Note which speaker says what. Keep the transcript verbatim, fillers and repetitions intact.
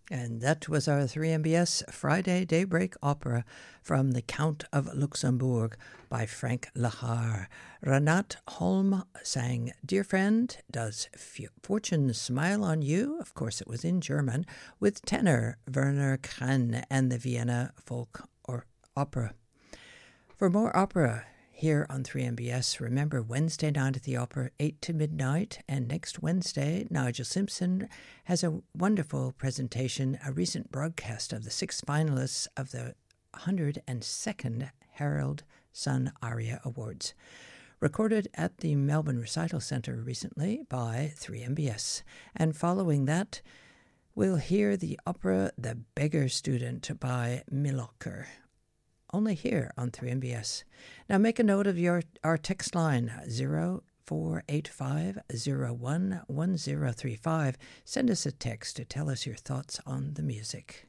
Speaker 1: And that was our three M B S Friday Daybreak Opera from The Count of Luxembourg by Frank Lehár. Renate Holm sang Dear Friend, Does Fortune Smile on You? Of course, it was in German, with tenor Werner Krenn and the Vienna Folk or Opera. For more opera here on three M B S, remember Wednesday night at the Opera, eight to midnight, and next Wednesday, Nigel Simpson has a wonderful presentation, a recent broadcast of the six finalists of the one hundred second Harold Sun Aria Awards, recorded at the Melbourne Recital Centre recently by three M B S. And following that, we'll hear the opera The Beggar Student by Milocker, only here on three M B S. Now make a note of your our text line, zero four eight five zero one one zero three five. Send us a text to tell us your thoughts on the music.